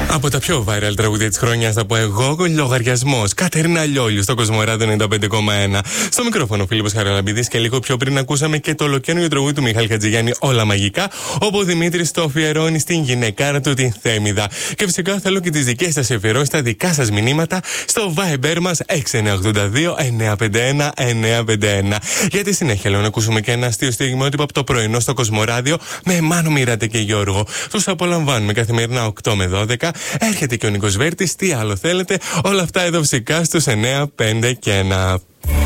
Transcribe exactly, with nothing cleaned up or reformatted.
Από τα πιο viral τραγούδια της χρονιάς θα πω εγώ, λογαριασμός. Κατερίνα Λιόλιου στο Κοσμοράδιο ενενήντα πέντε κόμμα ένα. Στο μικρόφωνο Φίλιππος Χαραλαμπίδης και λίγο πιο πριν ακούσαμε και το ολοκαίνουργιο τραγούδι του Μιχάλη Χατζηγιάννη, Όλα Μαγικά, όπου ο Δημήτρης το αφιερώνει στην γυναικάρα του την Θέμηδα. Και φυσικά θέλω και τις δικές σας αφιερώσεις, τα δικά σας μηνύματα στο Viber μας έξι εννιά οκτώ δύο εννιά πέντε ένα εννιά πέντε ένα. Για τη συνέχεια λέω να ακούσουμε και ένα αστείο στιγμιότυπο από το πρωινό στο Κοσμοράδιο με Μάνο Μιράτε και Γιώργο. Τους απολαμβάνουμε καθημερινά οκτώ με δώδεκα. Έρχεται και ο Νίκος Βέρτης, τι άλλο θέλετε, όλα αυτά εδώ φυσικά στους εννιά πέντε και ένα.